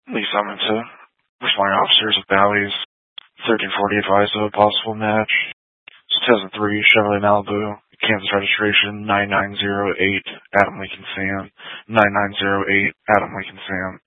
Lee Summonson, responding officers of Bally's 1340 advised of a possible match. 2003 Chevrolet Malibu, Kansas registration 9908, Adam Lincoln Sam, 9908, Adam Lincoln Sam.